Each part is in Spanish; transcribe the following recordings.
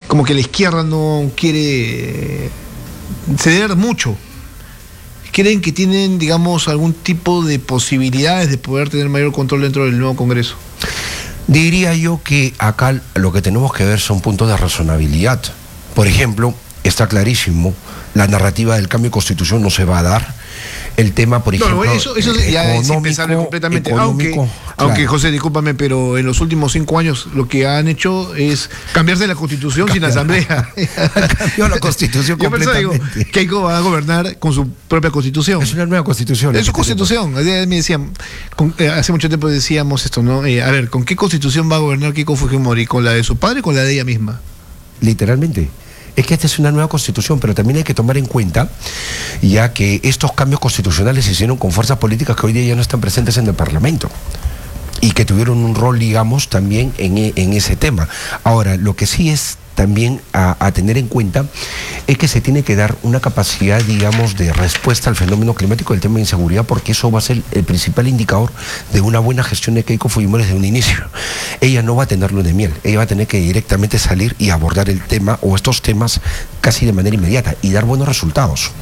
como que la izquierda no quiere ceder mucho. ¿Creen que tienen, digamos, algún tipo de posibilidades de poder tener mayor control dentro del nuevo Congreso? Diría yo que acá lo que tenemos que ver son puntos de razonabilidad. Por ejemplo, está clarísimo, la narrativa del cambio de constitución no se va a dar. El tema, por ejemplo, eso ya es impensable completamente. Aunque, José, discúlpame, pero en los últimos 5 años lo que han hecho es cambiarse la constitución sin asamblea. Cambió la constitución completamente. Digo, Keiko va a gobernar con su propia constitución. Es una nueva constitución. Es su constitución. Me decían, hace mucho tiempo decíamos esto, ¿no? A ver, ¿con qué constitución va a gobernar Keiko Fujimori? ¿Con la de su padre o con la de ella misma? Literalmente. Es que esta es una nueva constitución, pero también hay que tomar en cuenta ya que estos cambios constitucionales se hicieron con fuerzas políticas que hoy día ya no están presentes en el Parlamento y que tuvieron un rol, digamos, también en ese tema. Ahora, lo que sí es también a tener en cuenta es que se tiene que dar una capacidad, digamos, de respuesta al fenómeno climático del tema de inseguridad, porque eso va a ser el principal indicador de una buena gestión de Keiko Fujimori desde un inicio. Ella no va a tener luna de miel, ella va a tener que directamente salir y abordar el tema o estos temas casi de manera inmediata y dar buenos resultados.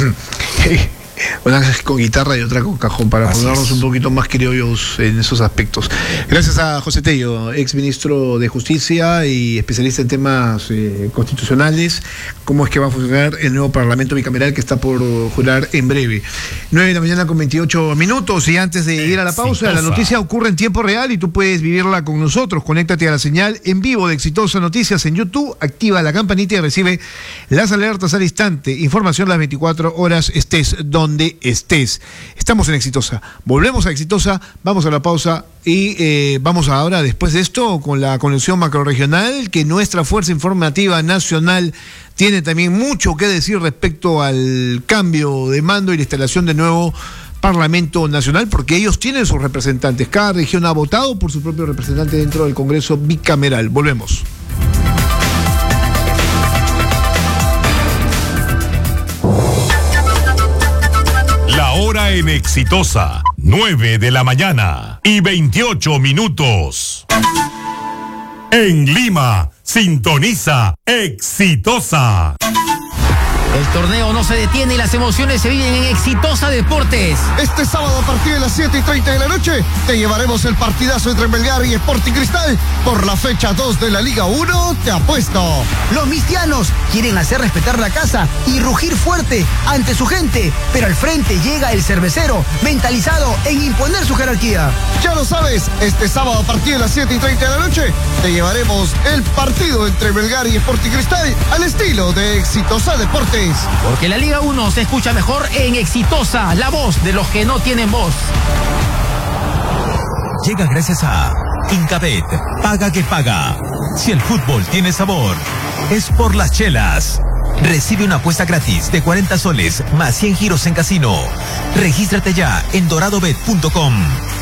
Una con guitarra y otra con cajón para ponernos un poquito más criollos en esos aspectos. Gracias a José Tello, ex ministro de Justicia y especialista en temas constitucionales. ¿Cómo es que va a funcionar el nuevo Parlamento bicameral que está por jurar en breve? 9:00 con 28 minutos y antes de ir a la pausa, la noticia ocurre en tiempo real y tú puedes vivirla con nosotros. Conéctate a la señal en vivo de Exitosa Noticias en YouTube, activa la campanita y recibe las alertas al instante. Información las 24 horas, estés donde estés. Estamos en Exitosa. Volvemos a Exitosa, vamos a la pausa y vamos ahora, después de esto, con la conexión macrorregional, que nuestra Fuerza Informativa Nacional tiene también mucho que decir respecto al cambio de mando y la instalación de nuevo Parlamento Nacional, porque ellos tienen sus representantes. Cada región ha votado por su propio representante dentro del Congreso bicameral. Volvemos. La hora en Exitosa, 9:00 y 28 minutos. En Lima, sintoniza Exitosa. El torneo no se detiene y las emociones se viven en Exitosa Deportes. Este sábado a partir de las 7:30 de la noche te llevaremos el partidazo entre Melgar y Sporting Cristal. Por la fecha 2 de la Liga 1, te apuesto. Los mistianos quieren hacer respetar la casa y rugir fuerte ante su gente, pero al frente llega el cervecero, mentalizado en imponer su jerarquía. Ya lo sabes, este sábado a partir de las 7:30 de la noche te llevaremos el partido entre Melgar y Sporting Cristal al estilo de Exitosa Deportes. Porque la Liga 1 se escucha mejor en Exitosa, la voz de los que no tienen voz. Llega gracias a Incabet, paga que paga. Si el fútbol tiene sabor, es por las chelas. Recibe una apuesta gratis de 40 soles más 100 giros en casino. Regístrate ya en doradobet.com.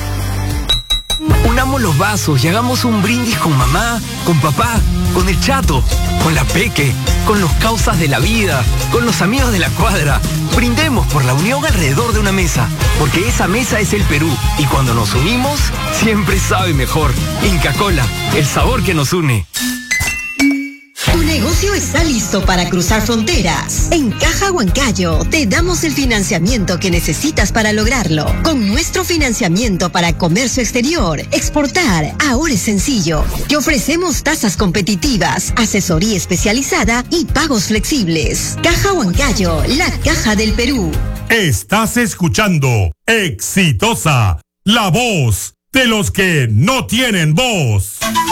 Unamos los vasos y hagamos un brindis con mamá, con papá, con el chato, con la peque, con los causas de la vida, con los amigos de la cuadra. Brindemos por la unión alrededor de una mesa, porque esa mesa es el Perú y cuando nos unimos, siempre sabe mejor. Inca Kola, el sabor que nos une. Tu negocio está listo para cruzar fronteras. En Caja Huancayo te damos el financiamiento que necesitas para lograrlo. Con nuestro financiamiento para comercio exterior, exportar ahora es sencillo. Te ofrecemos tasas competitivas, asesoría especializada y pagos flexibles. Caja Huancayo, la caja del Perú. Estás escuchando Exitosa, la voz de los que no tienen voz.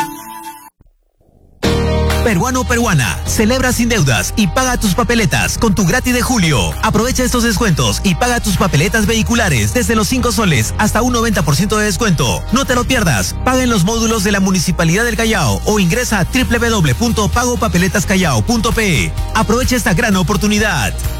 Peruano o peruana, celebra sin deudas y paga tus papeletas con tu gratis de julio. Aprovecha estos descuentos y paga tus papeletas vehiculares desde los 5 soles hasta un 90% de descuento. No te lo pierdas, paga en los módulos de la Municipalidad del Callao o ingresa a www.pagopapeletascallao.pe. Aprovecha esta gran oportunidad.